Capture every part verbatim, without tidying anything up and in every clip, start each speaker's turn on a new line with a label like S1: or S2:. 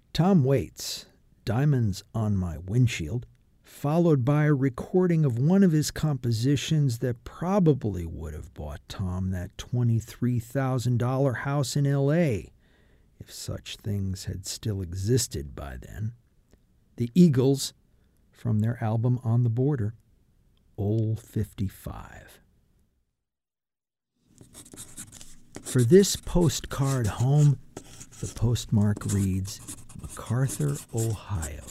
S1: Tom Waits, Diamonds on My Windshield, followed by a recording of one of his compositions that probably would have bought Tom that twenty-three thousand dollars house in L A, if such things had still existed by then. The Eagles, from their album On the Border, Old fifty-five. For this postcard home, the postmark reads, MacArthur, Ohio.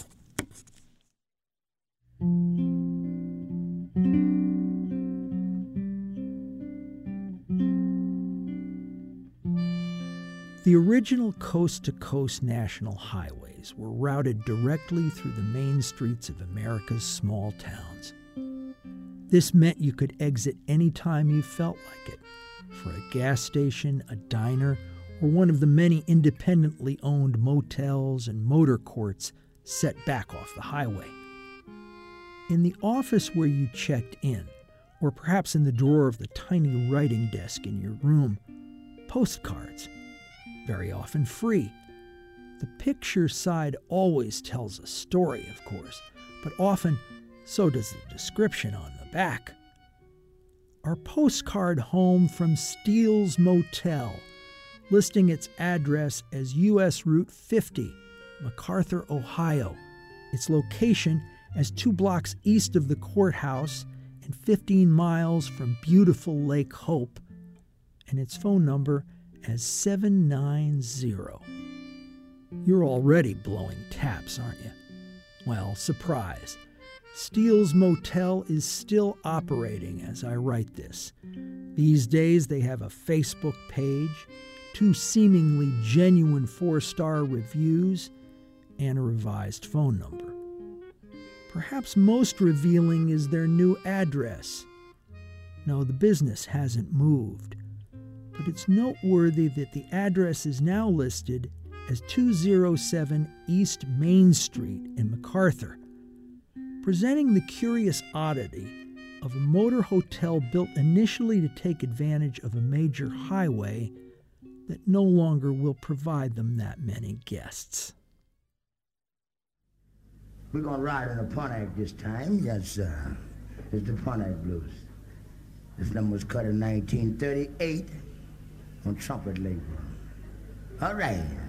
S1: The original coast-to-coast national highways were routed directly through the main streets of America's small towns. This meant you could exit any time you felt like it, for a gas station, a diner, or one of the many independently owned motels and motor courts set back off the highway. In the office where you checked in, or perhaps in the drawer of the tiny writing desk in your room, postcards, very often free. The picture side always tells a story, of course, but often so does the description on the back. Our postcard home from Steele's Motel, listing its address as U S Route fifty, MacArthur, Ohio, its location as two blocks east of the courthouse and fifteen miles from beautiful Lake Hope, and its phone number as seven nine zero. You're already blowing taps, aren't you? Well, surprise. Steele's Motel is still operating as I write this. These days they have a Facebook page, two seemingly genuine four-star reviews, and a revised phone number. Perhaps most revealing is their new address. No, the business hasn't moved, but it's noteworthy that the address is now listed as two oh seven East Main Street in MacArthur, presenting the curious oddity of a motor hotel built initially to take advantage of a major highway that no longer will provide them that many guests.
S2: We're gonna ride in a Pontiac this time. Yes, sir. It's the Pontiac Blues. This number was cut in nineteen thirty-eight on trumpet label. All right.